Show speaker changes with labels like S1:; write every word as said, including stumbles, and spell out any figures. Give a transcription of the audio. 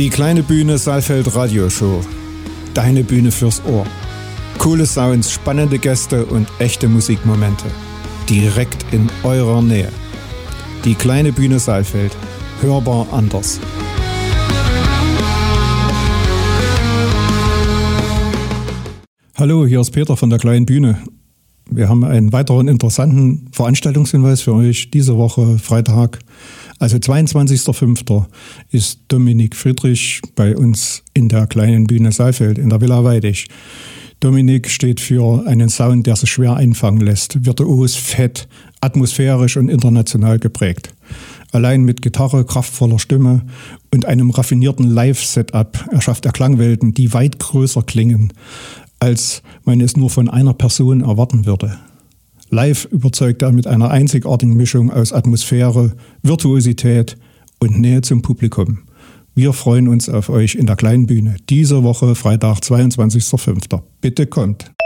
S1: Die kleine Bühne Saalfeld Radioshow. Deine Bühne fürs Ohr. Coole Sounds, spannende Gäste und echte Musikmomente. Direkt in eurer Nähe. Die kleine Bühne Saalfeld. Hörbar anders. Hallo, hier ist Peter von der kleinen Bühne. Wir haben einen weiteren interessanten Veranstaltungshinweis für euch. Diese Woche, Freitag, also zweiundzwanzigster fünfter ist Dominik Friedrich bei uns in der kleinen Bühne Saalfeld in der Villa Weidig. Dominik steht für einen Sound, der sich schwer einfangen lässt. Virtuos, fett, atmosphärisch und international geprägt. Allein mit Gitarre, kraftvoller Stimme und einem raffinierten Live-Setup erschafft er Klangwelten, die weit größer klingen, als man es nur von einer Person erwarten würde. Live überzeugt er mit einer einzigartigen Mischung aus Atmosphäre, Virtuosität und Nähe zum Publikum. Wir freuen uns auf euch in der kleinen Bühne. Diese Woche, Freitag, zweiundzwanzigster fünfter Bitte kommt.